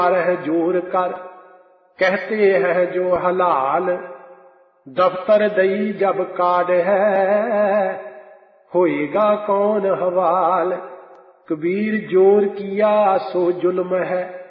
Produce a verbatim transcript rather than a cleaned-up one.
है जोर कर, कहते हैं जो हलाल। दफ्तर दई जब काड है, होएगा कौन हवाल। कबीर जोर किया सो जुल्म है,